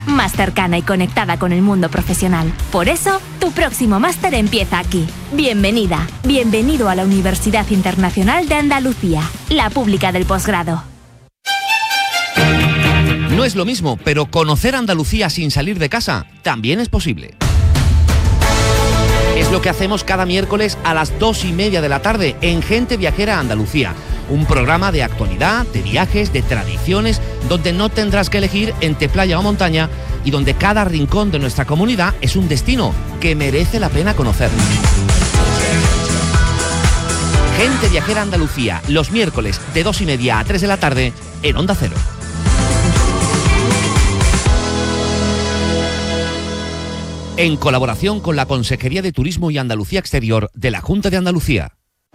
más cercana y conectada con el mundo profesional. Por eso, tu próximo máster empieza aquí. Bienvenida, bienvenido a la Universidad Internacional de Andalucía, la pública del posgrado. No es lo mismo, pero conocer Andalucía sin salir de casa también es posible. Es lo que hacemos cada miércoles a las 2:30 de la tarde en Gente Viajera Andalucía. Un programa de actualidad, de viajes, de tradiciones, donde no tendrás que elegir entre playa o montaña y donde cada rincón de nuestra comunidad es un destino que merece la pena conocer. Gente Viajera Andalucía, los miércoles de 2:30 a 3 de la tarde en Onda Cero. En colaboración con la Consejería de Turismo y Andalucía Exterior de la Junta de Andalucía.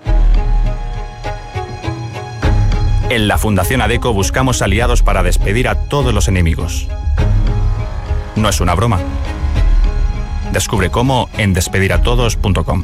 En la Fundación ADECO buscamos aliados para despedir a todos los enemigos. No es una broma. Descubre cómo en despediratodos.com.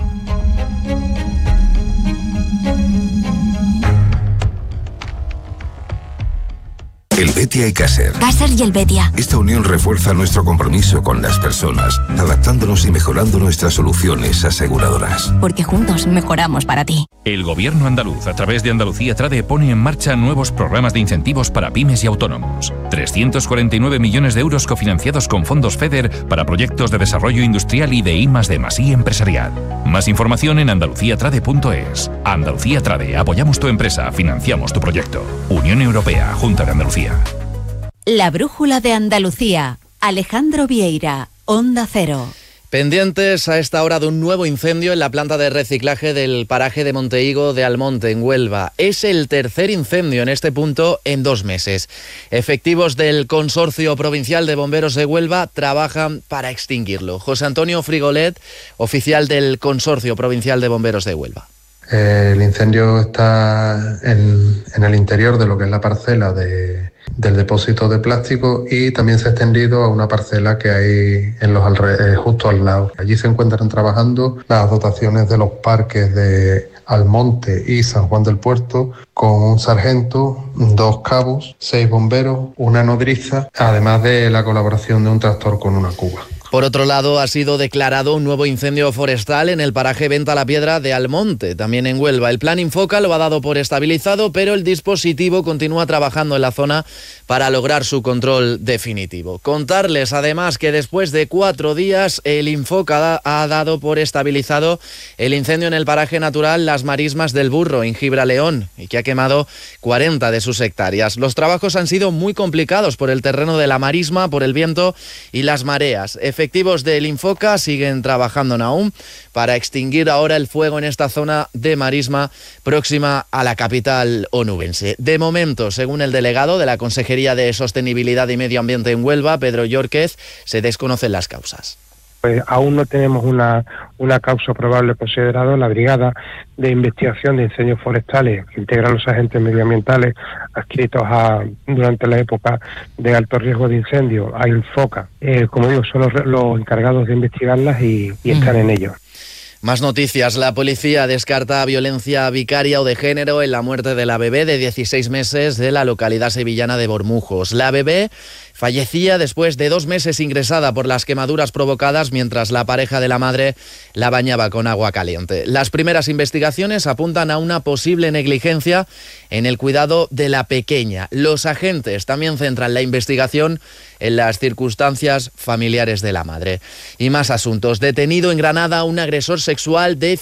Helvetia y Caser. Caser y Helvetia. Esta unión refuerza nuestro compromiso con las personas, adaptándonos y mejorando nuestras soluciones aseguradoras. Porque juntos mejoramos para ti. El Gobierno andaluz, a través de Andalucía Trade, pone en marcha nuevos programas de incentivos para pymes y autónomos. 349 millones de euros cofinanciados con fondos FEDER para proyectos de desarrollo industrial y de I+D+I empresarial. Más información en andaluciatrade.es. Andalucía Trade, apoyamos tu empresa, financiamos tu proyecto. Unión Europea, Junta de Andalucía. La brújula de Andalucía. Alejandro Vieira, Onda Cero. Pendientes a esta hora de un nuevo incendio en la planta de reciclaje del paraje de Montehigo de Almonte, en Huelva. Es el tercer incendio en este punto en 2 meses. Efectivos del Consorcio Provincial de Bomberos de Huelva trabajan para extinguirlo. José Antonio Frigolet, oficial del Consorcio Provincial de Bomberos de Huelva. El incendio está en el interior de lo que es la parcela del depósito de plástico y también se ha extendido a una parcela que hay justo al lado. Allí se encuentran trabajando las dotaciones de los parques de Almonte y San Juan del Puerto, con un sargento, 2 cabos, 6 bomberos, una nodriza, además de la colaboración de un tractor con una cuba. Por otro lado, ha sido declarado un nuevo incendio forestal en el paraje Venta la Piedra de Almonte, también en Huelva. El plan Infoca lo ha dado por estabilizado, pero el dispositivo continúa trabajando en la zona para lograr su control definitivo. Contarles además que después de 4 días el Infoca ha dado por estabilizado el incendio en el paraje natural Las Marismas del Burro, en Gibraleón, y que ha quemado 40 de sus hectáreas. Los trabajos han sido muy complicados por el terreno de la marisma, por el viento y las mareas. Efectivos del Infoca siguen trabajando en Naum para extinguir ahora el fuego en esta zona de marisma próxima a la capital onubense. De momento, según el delegado de la Consejería de Sostenibilidad y Medio Ambiente en Huelva, Pedro Llórquez, se desconocen las causas. Pues aún no tenemos una causa probable considerada. La Brigada de Investigación de Incendios Forestales, que integra a los agentes medioambientales adscritos durante la época de alto riesgo de incendio, a Infoca, como digo, son los encargados de investigarlas y están en ello. Más noticias. La policía descarta violencia vicaria o de género en la muerte de la bebé de 16 meses de la localidad sevillana de Bormujos. La bebé fallecía después de 2 meses ingresada por las quemaduras provocadas mientras la pareja de la madre la bañaba con agua caliente. Las primeras investigaciones apuntan a una posible negligencia en el cuidado de la pequeña. Los agentes también centran la investigación en las circunstancias familiares de la madre. Y más asuntos. Detenido en Granada un agresor sexual de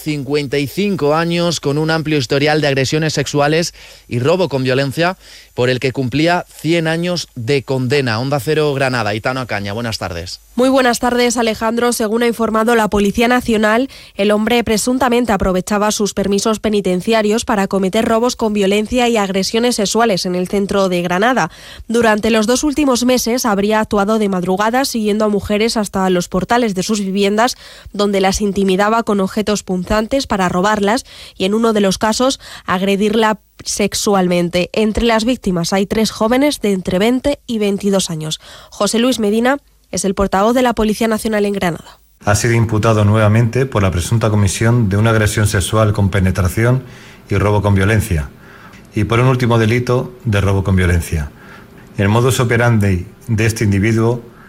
55 años con un amplio historial de agresiones sexuales y robo con violencia, por el que cumplía 100 años de condena. Onda Cero Granada, Itano Acaña, buenas tardes. Muy buenas tardes, Alejandro. Según ha informado la Policía Nacional, el hombre presuntamente aprovechaba sus permisos penitenciarios para cometer robos con violencia y agresiones sexuales en el centro de Granada. Durante los 2 últimos meses habría actuado de madrugada siguiendo a mujeres hasta los portales de sus viviendas, donde las intimidaba con objetos punzantes para robarlas y, en uno de los casos, agredirla sexualmente. Entre las víctimas hay 3 jóvenes de entre 20 y 22 años. José Luis Medina es el portavoz de la Policía Nacional en Granada. Ha sido imputado nuevamente por la presunta comisión de una agresión sexual con penetración y robo con violencia, y por un último delito de robo con violencia. El modus operandi de este individuo